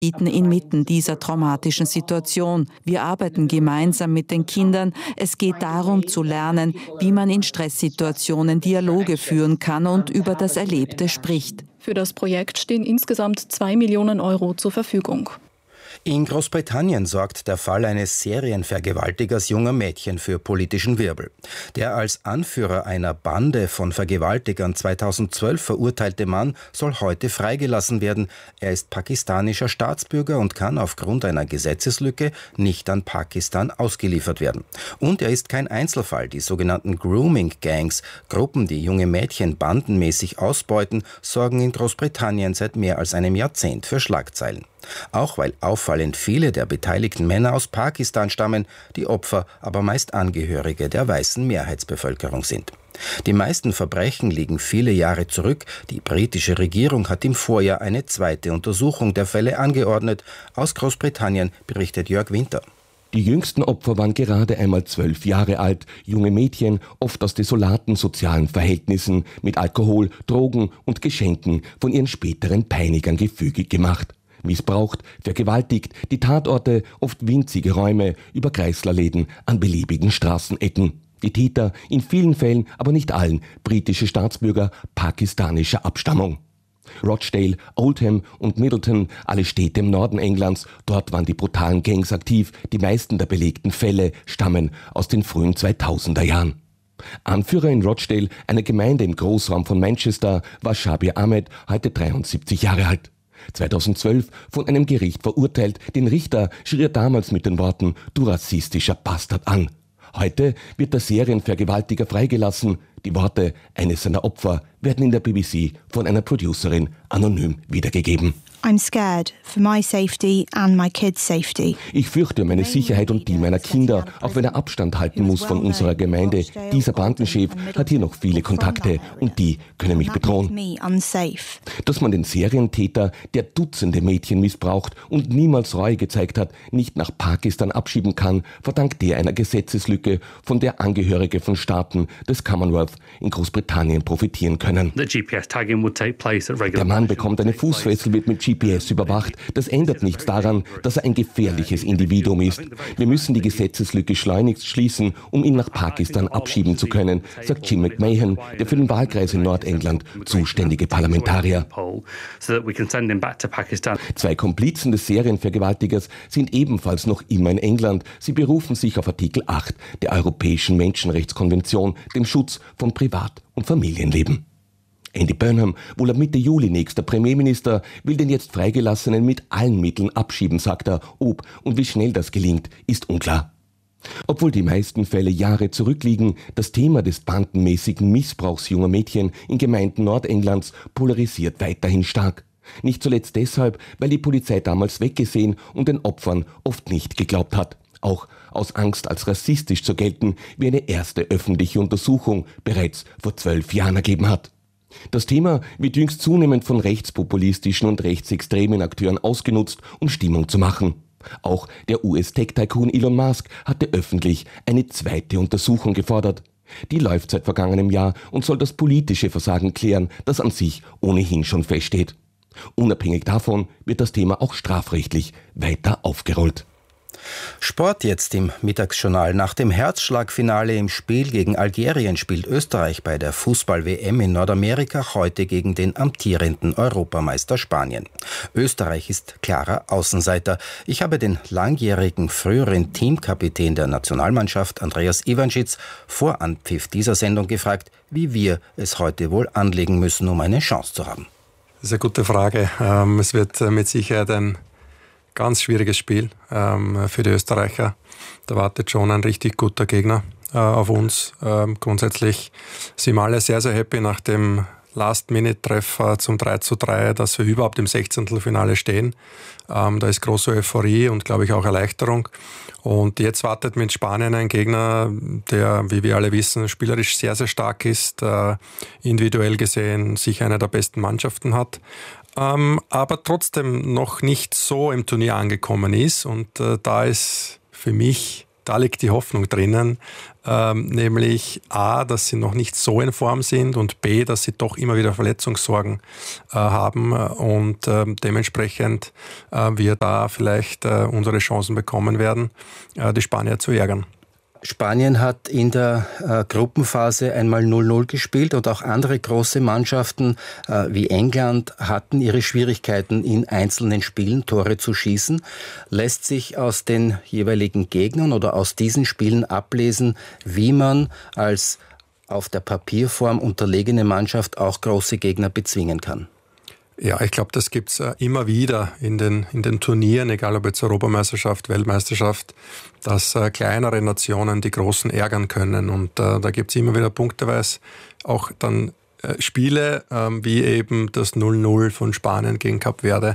inmitten dieser traumatischen Situation. Wir arbeiten gemeinsam mit den Kindern. Es geht darum zu lernen, wie man in Stresssituationen Dialoge führen kann und über das Erlebte spricht. Für das Projekt stehen insgesamt 2 Millionen Euro zur Verfügung. In Großbritannien sorgt der Fall eines Serienvergewaltigers junger Mädchen für politischen Wirbel. Der als Anführer einer Bande von Vergewaltigern 2012 verurteilte Mann soll heute freigelassen werden. Er ist pakistanischer Staatsbürger und kann aufgrund einer Gesetzeslücke nicht an Pakistan ausgeliefert werden. Und er ist kein Einzelfall. Die sogenannten Grooming-Gangs, Gruppen, die junge Mädchen bandenmäßig ausbeuten, sorgen in Großbritannien seit mehr als einem Jahrzehnt für Schlagzeilen. Auch weil auffallend viele der beteiligten Männer aus Pakistan stammen, die Opfer aber meist Angehörige der weißen Mehrheitsbevölkerung sind. Die meisten Verbrechen liegen viele Jahre zurück. Die britische Regierung hat im Vorjahr eine zweite Untersuchung der Fälle angeordnet. Aus Großbritannien berichtet Jörg Winter. Die jüngsten Opfer waren gerade einmal 12 Jahre alt, junge Mädchen, oft aus desolaten sozialen Verhältnissen, mit Alkohol, Drogen und Geschenken von ihren späteren Peinigern gefügig gemacht. Missbraucht, vergewaltigt, die Tatorte, oft winzige Räume, über Kreislerläden an beliebigen Straßenecken. Die Täter, in vielen Fällen, aber nicht allen, britische Staatsbürger pakistanischer Abstammung. Rochdale, Oldham und Middleton, alle Städte im Norden Englands, dort waren die brutalen Gangs aktiv. Die meisten der belegten Fälle stammen aus den frühen 2000er Jahren. Anführer in Rochdale, einer Gemeinde im Großraum von Manchester, war Shabir Ahmed, heute 73 Jahre alt. 2012 von einem Gericht verurteilt, den Richter schrie er damals mit den Worten „Du rassistischer Bastard" an. Heute wird der Serienvergewaltiger freigelassen. Die Worte eines seiner Opfer werden in der BBC von einer Producerin anonym wiedergegeben. I'm scared for my safety and my kids' safety. Ich fürchte um meine Sicherheit und die meiner Kinder, auch wenn er Abstand halten muss von unserer Gemeinde. Dieser Bandenchef hat hier noch viele Kontakte und die können mich bedrohen. Dass man den Serientäter, der Dutzende Mädchen missbraucht und niemals Reue gezeigt hat, nicht nach Pakistan abschieben kann, verdankt er einer Gesetzeslücke, von der Angehörige von Staaten des Commonwealth in Großbritannien profitieren können. Der Mann bekommt eine Fußfessel, wird mit GPS überwacht. Das ändert nichts daran, dass er ein gefährliches Individuum ist. Wir müssen die Gesetzeslücke schleunigst schließen, um ihn nach Pakistan abschieben zu können, sagt Jim McMahon, der für den Wahlkreis in Nordengland zuständige Parlamentarier. 2 Komplizen des Serienvergewaltigers sind ebenfalls noch immer in England. Sie berufen sich auf Artikel 8 der Europäischen Menschenrechtskonvention, dem Schutz von Privat- und Familienleben. Andy Burnham, wohl ab Mitte Juli nächster Premierminister, will den jetzt Freigelassenen mit allen Mitteln abschieben, sagt er. Ob und wie schnell das gelingt, ist unklar. Obwohl die meisten Fälle Jahre zurückliegen, das Thema des bandenmäßigen Missbrauchs junger Mädchen in Gemeinden Nordenglands polarisiert weiterhin stark. Nicht zuletzt deshalb, weil die Polizei damals weggesehen und den Opfern oft nicht geglaubt hat. Auch aus Angst, als rassistisch zu gelten, wie eine erste öffentliche Untersuchung bereits vor 12 Jahren ergeben hat. Das Thema wird jüngst zunehmend von rechtspopulistischen und rechtsextremen Akteuren ausgenutzt, um Stimmung zu machen. Auch der US-Tech-Tycoon Elon Musk hatte öffentlich eine zweite Untersuchung gefordert. Die läuft seit vergangenem Jahr und soll das politische Versagen klären, das an sich ohnehin schon feststeht. Unabhängig davon wird das Thema auch strafrechtlich weiter aufgerollt. Sport jetzt im Mittagsjournal. Nach dem Herzschlagfinale im Spiel gegen Algerien spielt Österreich bei der Fußball-WM in Nordamerika heute gegen den amtierenden Europameister Spanien. Österreich ist klarer Außenseiter. Ich habe den langjährigen früheren Teamkapitän der Nationalmannschaft Andreas Ivanschitz vor Anpfiff dieser Sendung gefragt, wie wir es heute wohl anlegen müssen, um eine Chance zu haben. Das ist eine gute Frage. Es wird mit Sicherheit ein ganz schwieriges Spiel für die Österreicher. Da wartet schon ein richtig guter Gegner auf uns. Grundsätzlich sind wir alle sehr, sehr happy nach dem Last-Minute-Treffer zum 3:3, dass wir überhaupt im 16. Finale stehen. Da ist große Euphorie und, glaube ich, auch Erleichterung. Und jetzt wartet mit Spanien ein Gegner, der, wie wir alle wissen, spielerisch sehr, sehr stark ist, individuell gesehen sicher eine der besten Mannschaften hat. Aber trotzdem noch nicht so im Turnier angekommen ist. Und da ist für mich da liegt die Hoffnung drinnen, nämlich A, dass sie noch nicht so in Form sind und B, dass sie doch immer wieder Verletzungssorgen haben und dementsprechend wir da vielleicht unsere Chancen bekommen werden, die Spanier zu ärgern. Spanien hat in der Gruppenphase einmal 0-0 gespielt und auch andere große Mannschaften wie England hatten ihre Schwierigkeiten in einzelnen Spielen Tore zu schießen. Lässt sich aus den jeweiligen Gegnern oder aus diesen Spielen ablesen, wie man als auf der Papierform unterlegene Mannschaft auch große Gegner bezwingen kann? Ja, ich glaube, das gibt's immer wieder in den Turnieren, egal ob jetzt Europameisterschaft, Weltmeisterschaft, dass kleinere Nationen die Großen ärgern können. Und da gibt's immer wieder punkteweise auch dann Spiele, wie eben das 0-0 von Spanien gegen Kap Verde.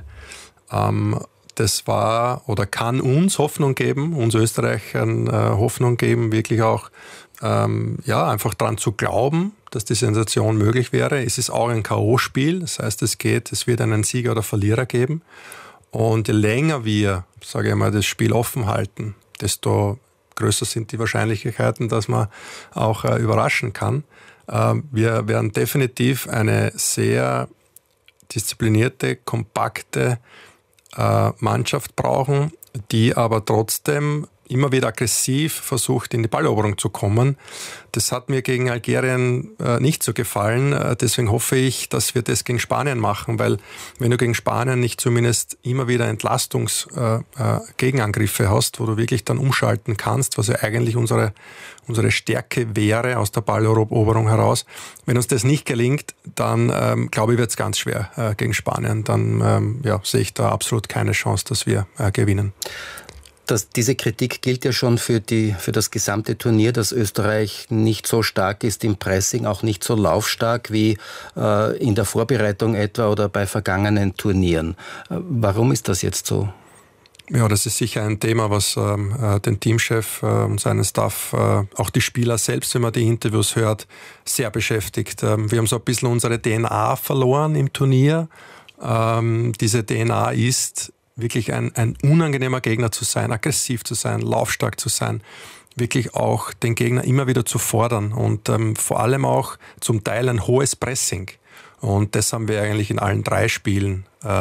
Das war oder kann uns Hoffnung geben, uns Österreichern Hoffnung geben, wirklich auch einfach daran zu glauben, dass die Sensation möglich wäre. Es ist auch ein K.O.-Spiel, das heißt, es wird einen Sieger oder Verlierer geben. Und je länger wir, sage ich mal, das Spiel offen halten, desto größer sind die Wahrscheinlichkeiten, dass man auch überraschen kann. Wir werden definitiv eine sehr disziplinierte, kompakte Mannschaft brauchen, die aber trotzdem immer wieder aggressiv versucht, in die Balleroberung zu kommen. Das hat mir gegen Algerien nicht so gefallen. Deswegen hoffe ich, dass wir das gegen Spanien machen, weil wenn du gegen Spanien nicht zumindest immer wieder Entlastungsgegenangriffe hast, wo du wirklich dann umschalten kannst, was ja eigentlich unsere Stärke wäre aus der Balleroberung heraus. Wenn uns das nicht gelingt, dann glaube ich, wird es ganz schwer gegen Spanien. Dann sehe ich da absolut keine Chance, dass wir gewinnen. Diese Kritik gilt ja schon für das gesamte Turnier, dass Österreich nicht so stark ist im Pressing, auch nicht so laufstark wie in der Vorbereitung etwa oder bei vergangenen Turnieren. Warum ist das jetzt so? Ja, das ist sicher ein Thema, was den Teamchef und seinen Staff, auch die Spieler selbst, wenn man die Interviews hört, sehr beschäftigt. Wir haben so ein bisschen unsere DNA verloren im Turnier. Diese DNA ist wirklich ein unangenehmer Gegner zu sein, aggressiv zu sein, laufstark zu sein, wirklich auch den Gegner immer wieder zu fordern und vor allem auch zum Teil ein hohes Pressing. Und das haben wir eigentlich in allen 3 Spielen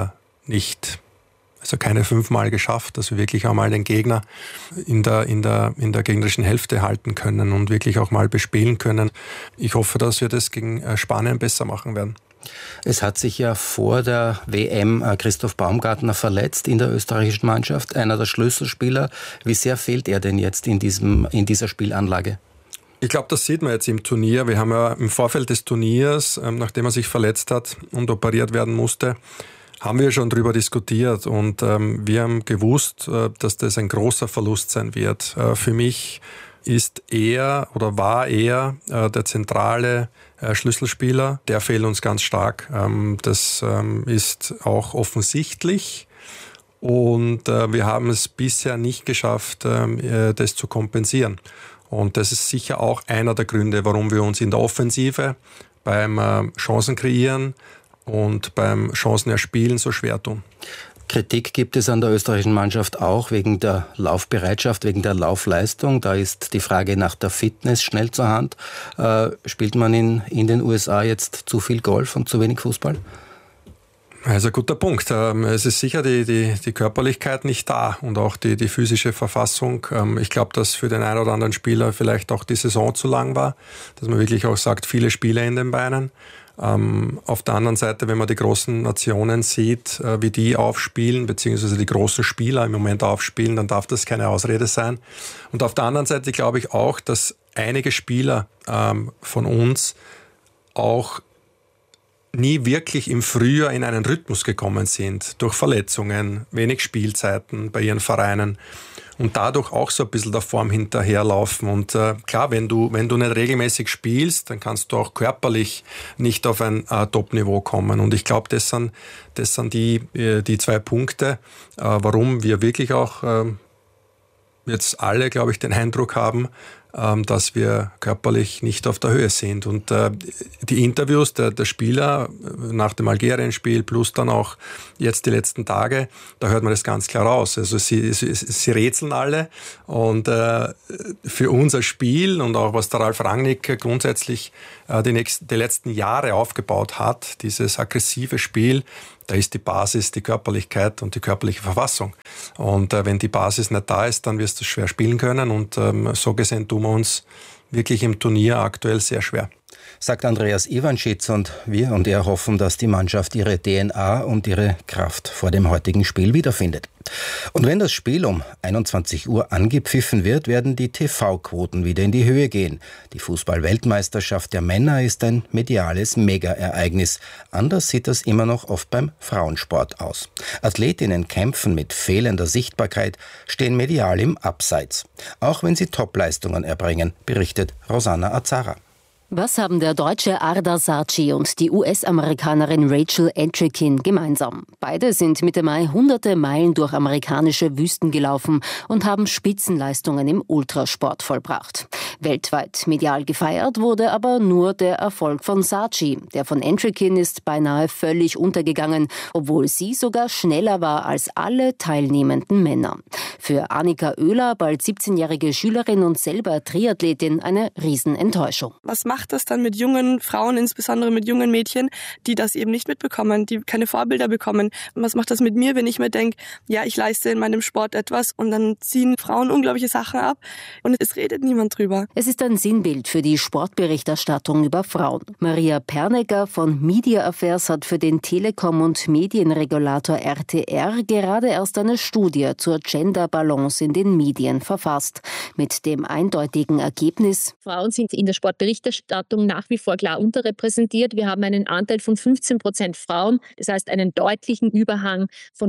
keine 5-mal geschafft, dass wir wirklich einmal den Gegner in der gegnerischen Hälfte halten können und wirklich auch mal bespielen können. Ich hoffe, dass wir das gegen Spanien besser machen werden. Es hat sich ja vor der WM Christoph Baumgartner verletzt in der österreichischen Mannschaft, einer der Schlüsselspieler. Wie sehr fehlt er denn jetzt in dieser Spielanlage? Ich glaube, das sieht man jetzt im Turnier. Wir haben ja im Vorfeld des Turniers, nachdem er sich verletzt hat und operiert werden musste, haben wir schon darüber diskutiert und wir haben gewusst, dass das ein großer Verlust sein wird. Für mich war er der zentrale Schlüsselspieler. Der fehlt uns ganz stark. Das ist auch offensichtlich und wir haben es bisher nicht geschafft, das zu kompensieren. Und das ist sicher auch einer der Gründe, warum wir uns in der Offensive beim Chancen kreieren und beim Chancen erspielen so schwer tun. Kritik gibt es an der österreichischen Mannschaft auch wegen der Laufbereitschaft, wegen der Laufleistung. Da ist die Frage nach der Fitness schnell zur Hand. Spielt man in den USA jetzt zu viel Golf und zu wenig Fußball? Das ist ein guter Punkt. Es ist sicher die Körperlichkeit nicht da und auch die physische Verfassung. Ich glaube, dass für den einen oder anderen Spieler vielleicht auch die Saison zu lang war, dass man wirklich auch sagt, viele Spiele in den Beinen. Auf der anderen Seite, wenn man die großen Nationen sieht, wie die aufspielen, beziehungsweise die großen Spieler im Moment aufspielen, dann darf das keine Ausrede sein. Und auf der anderen Seite glaube ich auch, dass einige Spieler von uns auch nie wirklich im Frühjahr in einen Rhythmus gekommen sind, durch Verletzungen, wenig Spielzeiten bei ihren Vereinen und dadurch auch so ein bisschen der Form hinterherlaufen. Und klar, wenn du nicht regelmäßig spielst, dann kannst du auch körperlich nicht auf ein Top-Niveau kommen. Und ich glaube, das sind die 2 Punkte, warum wir wirklich auch jetzt alle, glaube ich, den Eindruck haben, dass wir körperlich nicht auf der Höhe sind. Und die Interviews der Spieler nach dem Algerien-Spiel plus dann auch jetzt die letzten Tage, da hört man das ganz klar raus. Also sie rätseln alle und für unser Spiel und auch was der Ralf Rangnick grundsätzlich die letzten Jahre aufgebaut hat, dieses aggressive Spiel, da ist die Basis die Körperlichkeit und die körperliche Verfassung. Und wenn die Basis nicht da ist, dann wirst du schwer spielen können. Und so gesehen tun wir uns wirklich im Turnier aktuell sehr schwer. Sagt Andreas Iwanschitz, und wir und er hoffen, dass die Mannschaft ihre DNA und ihre Kraft vor dem heutigen Spiel wiederfindet. Und wenn das Spiel um 21 Uhr angepfiffen wird, werden die TV-Quoten wieder in die Höhe gehen. Die Fußball-Weltmeisterschaft der Männer ist ein mediales Mega-Ereignis. Anders sieht das immer noch oft beim Frauensport aus. Athletinnen kämpfen mit fehlender Sichtbarkeit, stehen medial im Abseits. Auch wenn sie Topleistungen erbringen, berichtet Rosanna Azara. Was haben der Deutsche Ardar Sarci und die US-Amerikanerin Rachel Entrekin gemeinsam? Beide sind Mitte Mai hunderte Meilen durch amerikanische Wüsten gelaufen und haben Spitzenleistungen im Ultrasport vollbracht. Weltweit medial gefeiert wurde aber nur der Erfolg von Sarci. Der von Entrekin ist beinahe völlig untergegangen, obwohl sie sogar schneller war als alle teilnehmenden Männer. Für Annika Oehler, bald 17-jährige Schülerin und selber Triathletin, eine Riesenenttäuschung. Was macht das dann mit jungen Frauen, insbesondere mit jungen Mädchen, die das eben nicht mitbekommen, die keine Vorbilder bekommen? Und was macht das mit mir, wenn ich mir denke, ja, ich leiste in meinem Sport etwas und dann ziehen Frauen unglaubliche Sachen ab und es redet niemand drüber. Es ist ein Sinnbild für die Sportberichterstattung über Frauen. Maria Pernecker von Media Affairs hat für den Telekom- und Medienregulator RTR gerade erst eine Studie zur Gender-Balance in den Medien verfasst. Mit dem eindeutigen Ergebnis: Frauen sind in der Sportberichterstattung nach wie vor klar unterrepräsentiert. Wir haben einen Anteil von 15% Frauen, das heißt einen deutlichen Überhang von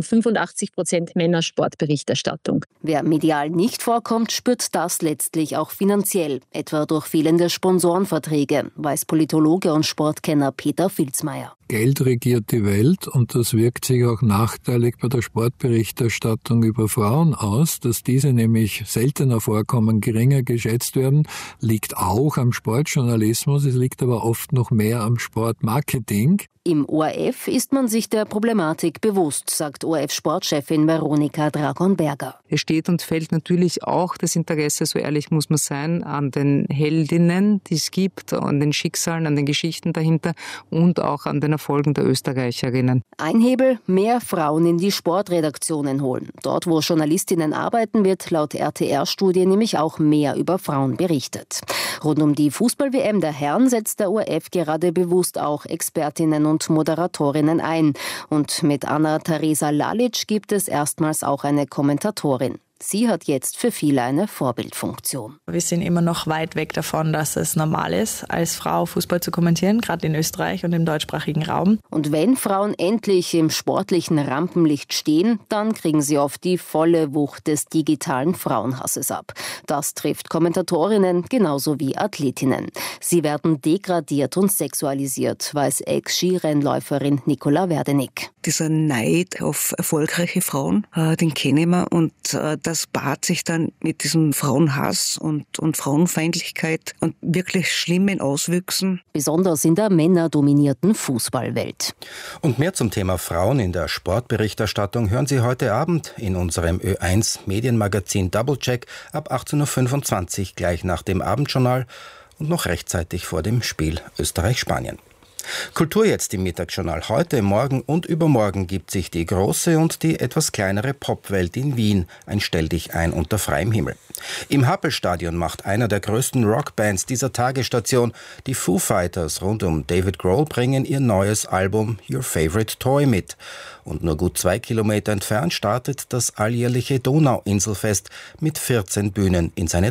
85% Männersportberichterstattung. Wer medial nicht vorkommt, spürt das letztlich auch finanziell, etwa durch fehlende Sponsorenverträge, weiß Politologe und Sportkenner Peter Filzmeier. Geld regiert die Welt und das wirkt sich auch nachteilig bei der Sportberichterstattung über Frauen aus. Dass diese nämlich seltener vorkommen, geringer geschätzt werden, liegt auch am Sportjournalismus, es liegt aber oft noch mehr am Sportmarketing. Im ORF ist man sich der Problematik bewusst, sagt ORF-Sportchefin Veronika Dragon-Berger. Es steht und fällt natürlich auch das Interesse, so ehrlich muss man sein, an den Heldinnen, die es gibt, an den Schicksalen, an den Geschichten dahinter und auch an den Erfolgen der Österreicherinnen. Ein Hebel: mehr Frauen in die Sportredaktionen holen. Dort, wo Journalistinnen arbeiten, wird laut RTR-Studie nämlich auch mehr über Frauen berichtet. Rund um die Fußball-WM der Herren setzt der ORF gerade bewusst auch Expertinnen und Moderatorinnen ein. Und mit Anna-Theresa Lalic gibt es erstmals auch eine Kommentatorin. Sie hat jetzt für viele eine Vorbildfunktion. Wir sind immer noch weit weg davon, dass es normal ist, als Frau Fußball zu kommentieren, gerade in Österreich und im deutschsprachigen Raum. Und wenn Frauen endlich im sportlichen Rampenlicht stehen, dann kriegen sie oft die volle Wucht des digitalen Frauenhasses ab. Das trifft Kommentatorinnen genauso wie Athletinnen. Sie werden degradiert und sexualisiert, weiß Ex-Skirennläuferin Nicola Werdenig. Dieser Neid auf erfolgreiche Frauen, den kennen wir, und das paart sich dann mit diesem Frauenhass und Frauenfeindlichkeit und wirklich schlimmen Auswüchsen. Besonders in der männerdominierten Fußballwelt. Und mehr zum Thema Frauen in der Sportberichterstattung hören Sie heute Abend in unserem Ö1 Medienmagazin Doublecheck ab 18.25 Uhr gleich nach dem Abendjournal und noch rechtzeitig vor dem Spiel Österreich-Spanien. Kultur jetzt im Mittagsjournal. Heute, morgen und übermorgen gibt sich die große und die etwas kleinere Popwelt in Wien ein Stelldichein unter freiem Himmel. Im Happelstadion macht einer der größten Rockbands dieser Tagesstation, die Foo Fighters rund um David Grohl, bringen ihr neues Album Your Favorite Toy mit. Und nur gut 2 Kilometer entfernt startet das alljährliche Donauinselfest mit 14 Bühnen in seine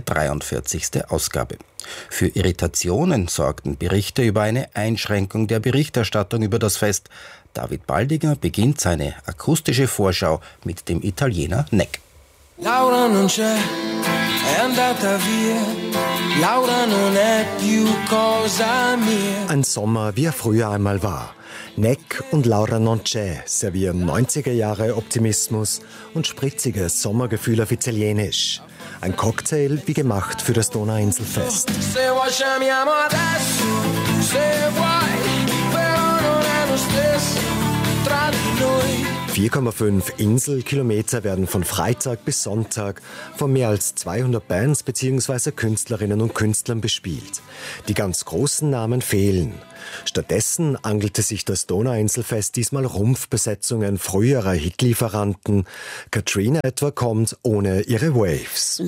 43. Ausgabe. Für Irritationen sorgten Berichte über eine Einschränkung der Berichterstattung über das Fest. David Baldiger beginnt seine akustische Vorschau mit dem Italiener Neck. Laura non c'è, è andata via. Laura non è più cosa mia. Ein Sommer, wie er früher einmal war. Neck und Laura Noncè servieren 90er Jahre Optimismus und spritzige Sommergefühl auf Italienisch. Ein Cocktail wie gemacht für das Donauinselfest. 4,5 Inselkilometer werden von Freitag bis Sonntag von mehr als 200 Bands bzw. Künstlerinnen und Künstlern bespielt. Die ganz großen Namen fehlen. Stattdessen angelte sich das Donauinselfest diesmal Rumpfbesetzungen früherer Hitlieferanten. Katrina etwa kommt ohne ihre Waves.